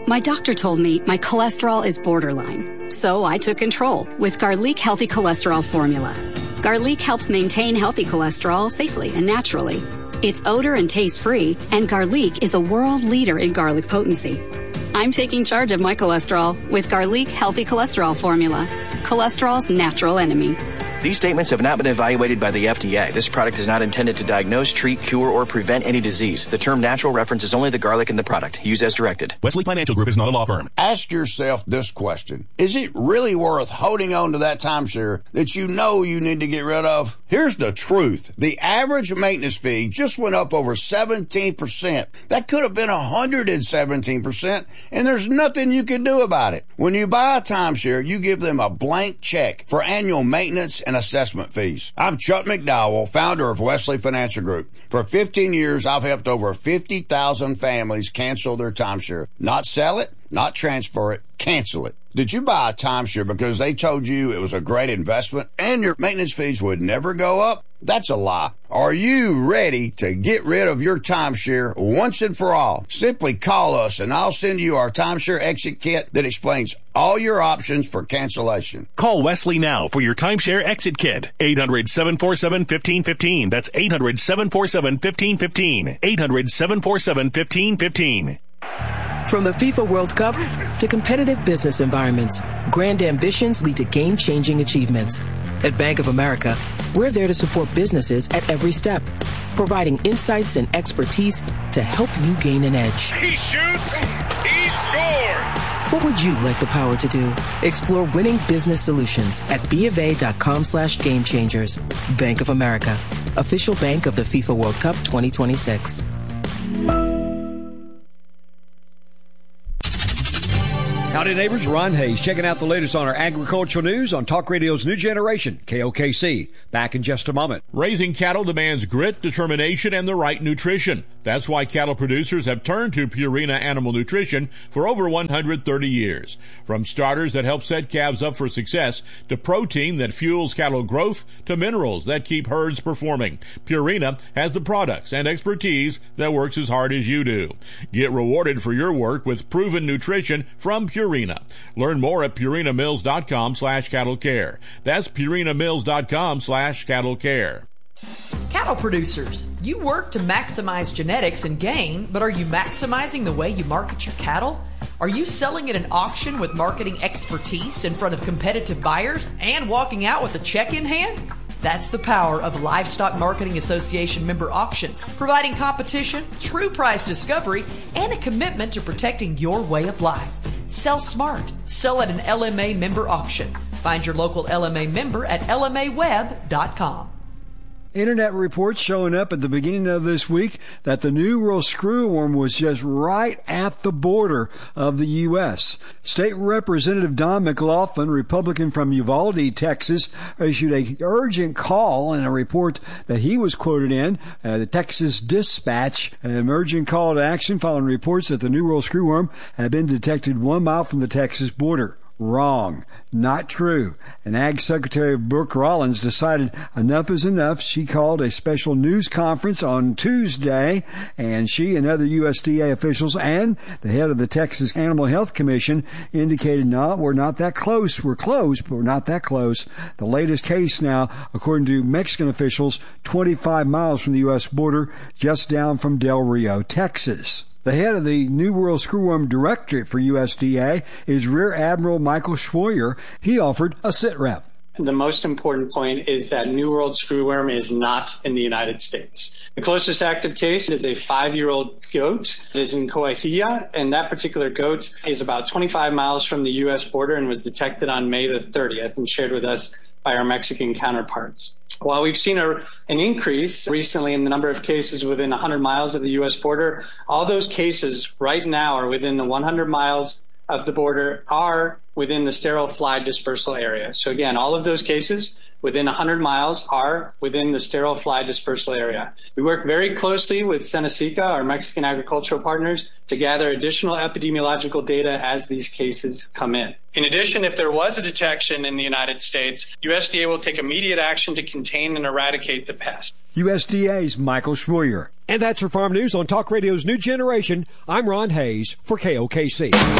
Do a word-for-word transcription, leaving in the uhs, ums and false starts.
My doctor told me my cholesterol is borderline, so I took control with Garlic Healthy Cholesterol Formula. Garlic helps maintain healthy cholesterol safely and naturally. It's odor and taste-free, and Garlic is a world leader in garlic potency. I'm taking charge of my cholesterol with Garlic Healthy Cholesterol Formula, cholesterol's natural enemy. These statements have not been evaluated by the F D A. This product is not intended to diagnose, treat, cure, or prevent any disease. The term natural references only the garlic in the product. Use as directed. Wesley Financial Group is not a law firm. Ask yourself this question. Is it really worth holding on to that timeshare that you know you need to get rid of? Here's the truth. The average maintenance fee just went up over seventeen percent. That could have been one hundred seventeen percent, and there's nothing you can do about it. When you buy a timeshare, you give them a blank check for annual maintenance and assessment fees. I'm Chuck McDowell, founder of Wesley Financial Group. For fifteen years, I've helped over fifty thousand families cancel their timeshare. Not sell it, not transfer it, cancel it. Did you buy a timeshare because they told you it was a great investment and your maintenance fees would never go up? That's a lie. Are you ready to get rid of your timeshare once and for all? Simply call us and I'll send you our timeshare exit kit that explains all your options for cancellation. Call Wesley now for your timeshare exit kit. eight hundred, seven four seven, one five one five. That's eight hundred, seven four seven, one five one five. eight hundred, seven four seven, one five one five. From the FIFA World Cup to competitive business environments, grand ambitions lead to game-changing achievements. At Bank of America, we're there to support businesses at every step, providing insights and expertise to help you gain an edge. He shoots, he scores! What would you like the power to do? Explore winning business solutions at bofa.com slash game changers. Bank of America, official bank of the FIFA World Cup twenty twenty-six. Howdy neighbors, Ron Hayes checking out the latest on our agricultural news on Talk Radio's New Generation, K O K C. Back in just a moment. Raising cattle demands grit, determination, and the right nutrition. That's why cattle producers have turned to Purina Animal Nutrition for over one hundred thirty years. From starters that help set calves up for success, to protein that fuels cattle growth, to minerals that keep herds performing, Purina has the products and expertise that works as hard as you do. Get rewarded for your work with proven nutrition from Purina. Learn more at purinamills.com slash cattle care. That's purinamills.com slash cattle care. Cattle producers, you work to maximize genetics and gain, but are you maximizing the way you market your cattle? Are you selling at an auction with marketing expertise in front of competitive buyers and walking out with a check in hand? That's the power of Livestock Marketing Association member auctions, providing competition, true price discovery, and a commitment to protecting your way of life. Sell smart. Sell at an L M A member auction. Find your local L M A member at L M A web dot com. Internet reports showing up at the beginning of this week that the New World Screwworm was just right at the border of the U S. State Representative Don McLaughlin, Republican from Uvalde, Texas, issued an urgent call in a report that he was quoted in, uh, the Texas Dispatch, an urgent call to action following reports that the New World Screwworm had been detected one mile from the Texas border. Wrong. Not true. And Ag Secretary Brooke Rollins decided enough is enough. She called a special news conference on Tuesday, and she and other U S D A officials and the head of the Texas Animal Health Commission indicated, no, we're not that close. We're close, but we're not that close. The latest case now, according to Mexican officials, twenty-five miles from the U S border, just down from Del Rio, Texas. The head of the New World Screwworm Directorate for U S D A is Rear Admiral Michael Schwoyer. He offered a sit rep. The most important point is that New World Screwworm is not in the United States. The closest active case is a five-year-old goat. It is in Coahuila, and that particular goat is about twenty-five miles from the U S border and was detected on May the thirtieth and shared with us by our Mexican counterparts. While we've seen a, an increase recently in the number of cases within one hundred miles of the U S border, all those cases right now are within the one hundred miles of the border are within the sterile fly dispersal area. So again, all of those cases within one hundred miles are within the sterile fly dispersal area. We work very closely with Senacica, our Mexican agricultural partners, to gather additional epidemiological data as these cases come in. In addition, if there was a detection in the United States, U S D A will take immediate action to contain and eradicate the pest. U S D A's Michael Schmuyer. And that's your Farm News on Talk Radio's New Generation. I'm Ron Hayes for K O K C.